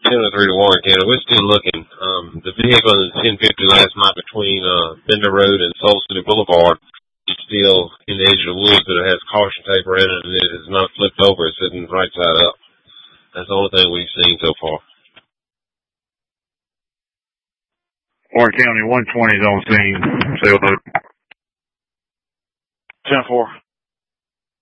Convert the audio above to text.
1003 to Warren County. We're still looking. The vehicle in the 1050 last night between Bender Road and Soul City Boulevard is still in the edge of the woods, but it has caution tape around it, and it is not flipped over. It's sitting right side up. That's the only thing we've seen so far. Warren County 120 is on scene. 10-4.